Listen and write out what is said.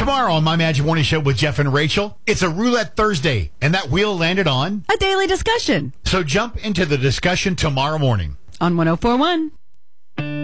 Tomorrow on My Magic Morning Show with Jeff and Rachel, it's a Roulette Thursday, and that wheel landed on A daily discussion So jump into the discussion tomorrow morning on 104.1.